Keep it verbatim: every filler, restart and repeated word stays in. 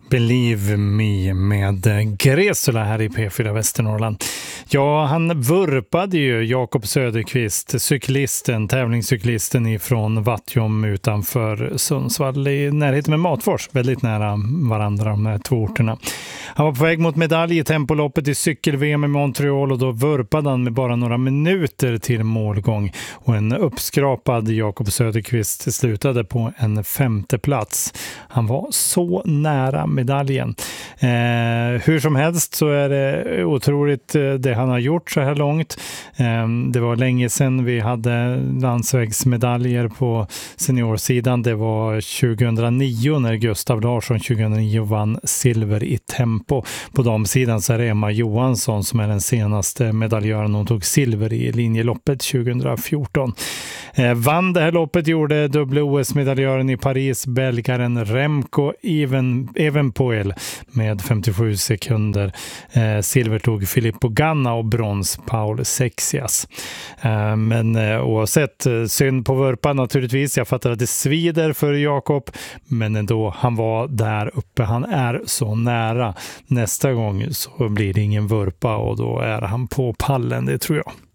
Believe Me med Gresula här i P fyra Västernorrland. Ja, han vurpade ju Jakob Söderqvist, cyklisten, tävlingscyklisten ifrån Vattjom utanför Sundsvall i närheten med Matfors, väldigt nära varandra de här två orterna. Han var på väg mot medalj i tempoloppet i cykel-V M i Montreal och då vurpade han med bara några minuter till målgång och en uppskrapad Jakob Söderqvist slutade på en femte plats. Han var så nära medaljen. Eh, hur som helst så är det otroligt det han har gjort så här långt. Eh, det var länge sedan vi hade landsvägsmedaljer på seniorsidan. Det var tjugohundranio när Gustav Larsson tjugohundranio vann silver i tempo. På damsidan så är det Emma Johansson som är den senaste medaljören. Hon tog silver i linjeloppet tjugohundrafjorton. Eh, vann det här loppet gjorde W O S-medaljören i Paris, belgaren Remco Even, Evenepoel med femtiosju sekunder. Eh, silver tog Filippo Ganna och brons Paul Sexias. Eh, men eh, oavsett, eh, synd på vurpan naturligtvis. Jag fattar att det svider för Jakob, men ändå, han var där uppe. Han är så nära. Nästa gång så blir det ingen vurpa och då är han på pallen, det tror jag.